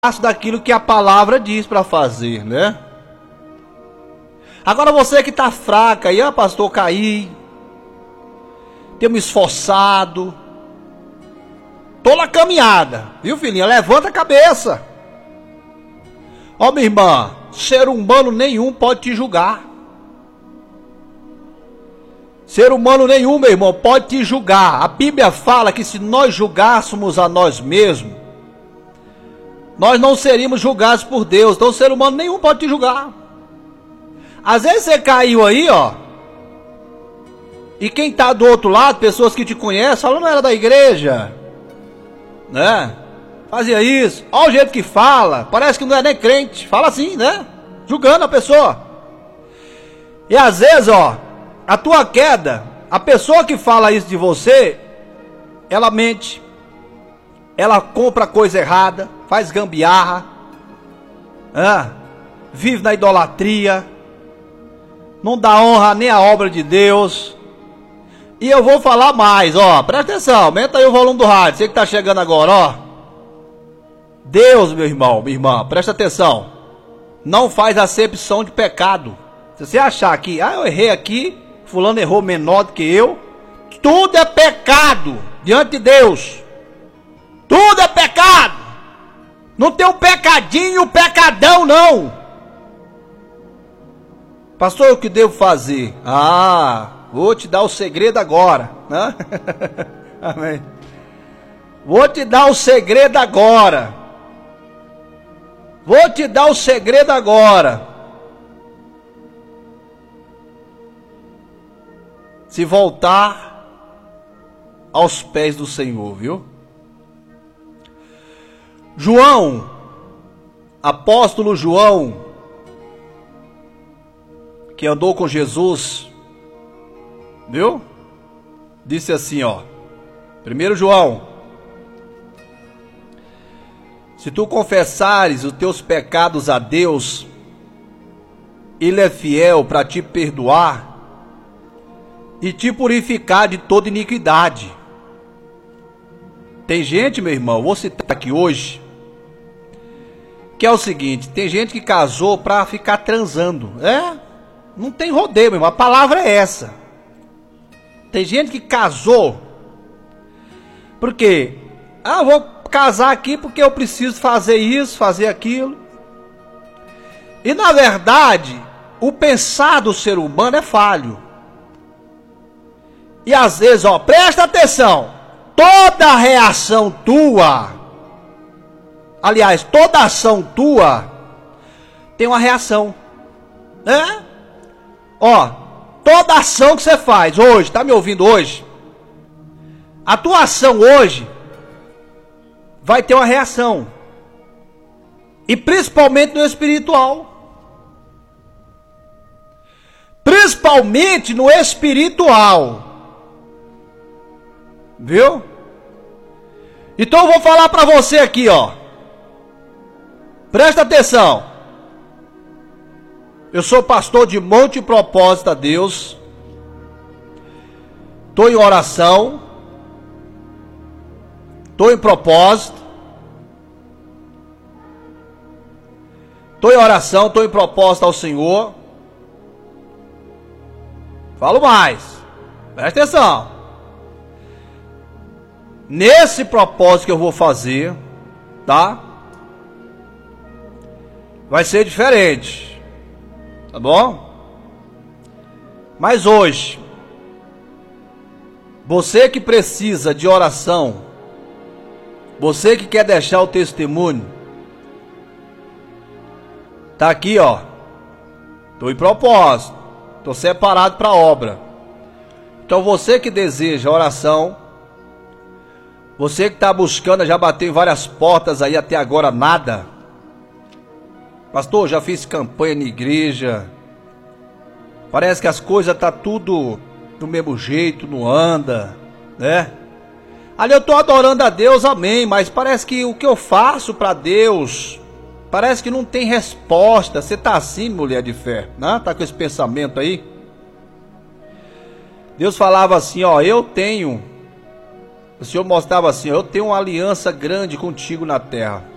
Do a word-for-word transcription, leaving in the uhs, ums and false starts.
faço daquilo que a palavra diz para fazer, né? Agora você que está fraca, aí, ah, pastor, caí, tenho me esforçado, tô na caminhada, viu, filhinha? Levanta a cabeça. Ó, oh, minha irmã, ser humano nenhum pode te julgar. Ser humano nenhum, meu irmão, pode te julgar. A Bíblia fala que se nós julgássemos a nós mesmos, nós não seríamos julgados por Deus. Então ser humano nenhum pode te julgar. Às vezes você caiu aí, ó, e quem está do outro lado, pessoas que te conhecem, falam, não era da igreja, né? Fazia isso, olha o jeito que fala, parece que não é nem crente, fala assim, né? Julgando a pessoa. E às vezes, ó, a tua queda, a pessoa que fala isso de você, ela mente, ela compra coisa errada, faz gambiarra, ah, vive na idolatria, não dá honra nem à obra de Deus. E eu vou falar mais, ó, presta atenção, aumenta aí o volume do rádio, você que está chegando agora, ó. Deus, meu irmão, minha irmã, presta atenção, não faz acepção de pecado. Se você achar que, ah, eu errei aqui, fulano errou menor do que eu, tudo é pecado diante de Deus. Tudo é pecado. Não tem um pecadinho, um pecadão, não. Pastor, o que devo fazer? Ah, vou te dar o segredo agora, né? Amém. Vou te dar o segredo agora. Vou te dar o segredo agora. Se voltar aos pés do Senhor, viu? João, apóstolo João, que andou com Jesus, viu? Disse assim, ó, primeiro João, se tu confessares os teus pecados a Deus, Ele é fiel para te perdoar e te purificar de toda iniquidade. Tem gente, meu irmão, vou citar aqui hoje, que é o seguinte, tem gente que casou para ficar transando, é? Não tem rodeio, meu irmão, a palavra é essa. Tem gente que casou, porque, ah, vou casar aqui porque eu preciso fazer isso, fazer aquilo. E na verdade, o pensar do ser humano é falho. E às vezes, ó, presta atenção, toda reação tua, aliás, toda ação tua tem uma reação, né? Ó, toda ação que você faz hoje, tá me ouvindo hoje? A tua ação hoje vai ter uma reação. E principalmente no espiritual. Principalmente no espiritual. Viu? Então eu vou falar para você aqui, ó. Presta atenção. Eu sou pastor de Monte Propósito a Deus. Estou em oração. Estou em propósito. Estou em oração, estou em propósito ao Senhor. Falo mais. Presta atenção. Nesse propósito que eu vou fazer, tá? Vai ser diferente. Tá bom? Mas hoje, você que precisa de oração, você que quer deixar o testemunho, tá aqui, ó. Tô em propósito, tô separado para a obra. Então você que deseja oração, você que está buscando, já bateu em várias portas aí até agora nada. Pastor, já fiz campanha na igreja. Parece que as coisas tá tudo do mesmo jeito, não anda, né? Ali eu estou adorando a Deus, amém, mas parece que o que eu faço para Deus, parece que não tem resposta. Você está assim, mulher de fé, né? Está com esse pensamento aí? Deus falava assim, ó, eu tenho, o Senhor mostrava assim, ó, eu tenho uma aliança grande contigo na terra.